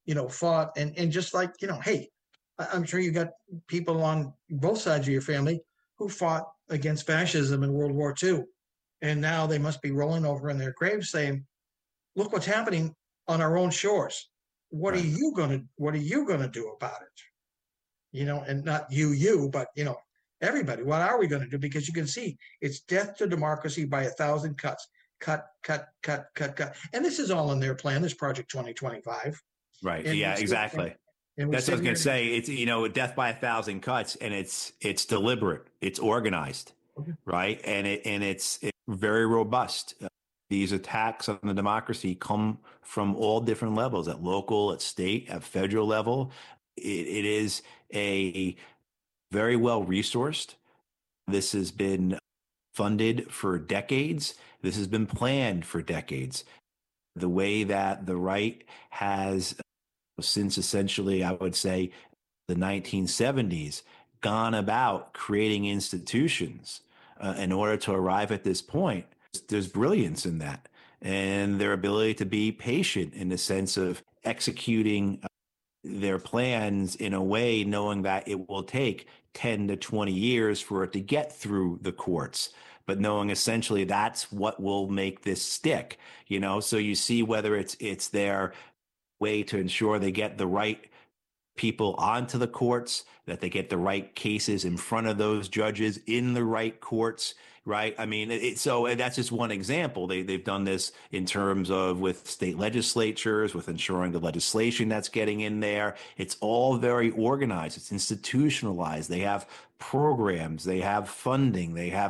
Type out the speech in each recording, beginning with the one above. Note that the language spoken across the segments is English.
fought and just like, hey, I'm sure you got people on both sides of your family who fought against fascism in World War II. And now they must be rolling over in their graves saying, look what's happening on our own shores. What are Right. you gonna do about it? And not you, but everybody. What are we going to do? Because you can see it's death to democracy by 1,000 cuts. Cut, cut, cut, cut, cut. And this is all in their plan, this Project 2025. Right. And Yeah, exactly. we That's what I sit was going here. to say. It's, death by 1,000 cuts, and it's deliberate. It's organized, right? And it's very robust. These attacks on the democracy come from all different levels, at local, at state, at federal level. It is a very well resourced. This has been funded for decades. This has been planned for decades. The way that the right has, since essentially, I would say, the 1970s, gone about creating institutions in order to arrive at this point, there's brilliance in that. And their ability to be patient in the sense of executing their plans in a way, knowing that it will take 10 to 20 years for it to get through the courts, but knowing essentially that's what will make this stick, so you see whether it's their way to ensure they get the right people onto the courts, that they get the right cases in front of those judges in the right courts, right? I mean, so that's just one example. They've done this in terms of with state legislatures, with ensuring the legislation that's getting in there. It's all very organized. It's institutionalized. They have programs. They have funding.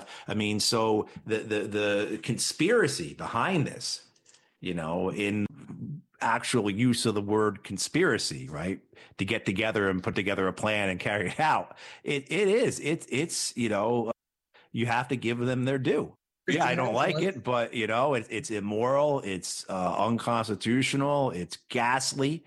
So the conspiracy behind this, in actual use of the word conspiracy, right? To get together and put together a plan and carry it out. It's you have to give them their due. Yeah, I don't like it, but it's immoral. It's unconstitutional. It's ghastly.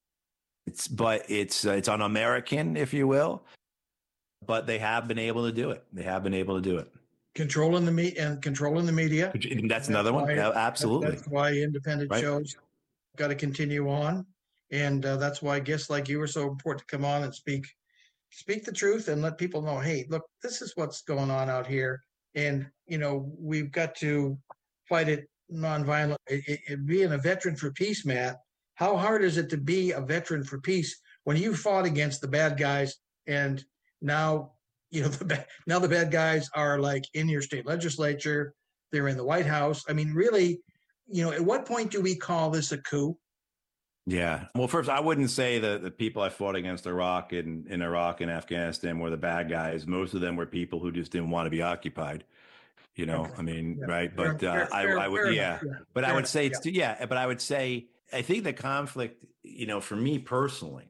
It's un-American, if you will. But they have been able to do it. Controlling the media. That's another one. Yeah, absolutely. That's why independent shows got to continue on. And that's why guests like you are so important to come on and speak the truth and let people know, hey, look, this is what's going on out here. And, we've got to fight it nonviolent. Being a veteran for peace, Matt, how hard is it to be a veteran for peace when you fought against the bad guys and now, now the bad guys are like in your state legislature, they're in the White House. I mean, really, at what point do we call this a coup? Yeah. Well, first, I wouldn't say that the people I fought against in Iraq and Afghanistan were the bad guys. Most of them were people who just didn't want to be occupied. Okay. I mean, Yeah. right. But I would, yeah. But I would say but I would say, I think the conflict, for me personally,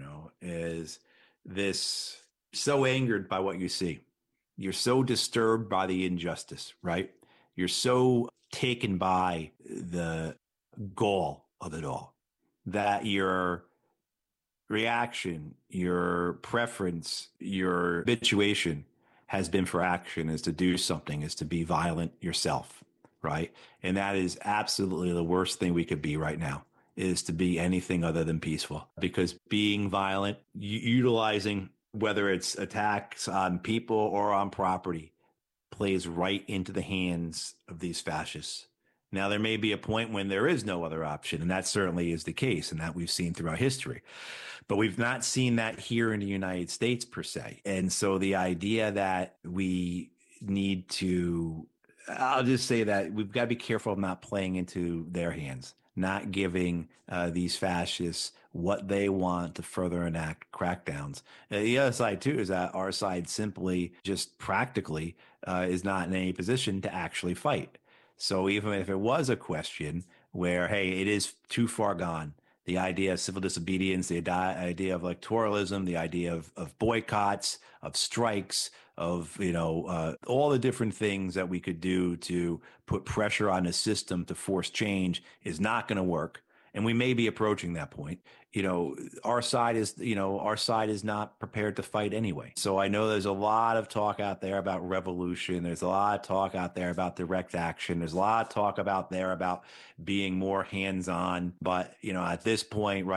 is this so angered by what you see. You're so disturbed by the injustice, right? You're so taken by the gall of it all that your reaction, your preference, your habituation has been for action, is to do something, is to be violent yourself, right? And that is absolutely the worst thing we could be right now, is to be anything other than peaceful. Because being violent, utilizing whether it's attacks on people or on property, plays right into the hands of these fascists. Now, there may be a point when there is no other option, and that certainly is the case, and that we've seen throughout history. But we've not seen that here in the United States per se. And so the idea that we need to, I'll just say that we've got to be careful of not playing into their hands, not giving these fascists what they want to further enact crackdowns. The other side, too, is that our side simply just practically is not in any position to actually fight. So even if it was a question where, hey, it is too far gone, the idea of civil disobedience, the idea of electoralism, the idea of boycotts, of strikes, of, all the different things that we could do to put pressure on the system to force change is not going to work. And we may be approaching that point. Our side is not prepared to fight anyway. So I know there's a lot of talk out there about revolution. There's a lot of talk out there about direct action. There's a lot of talk about being more hands-on. But, at this point, right,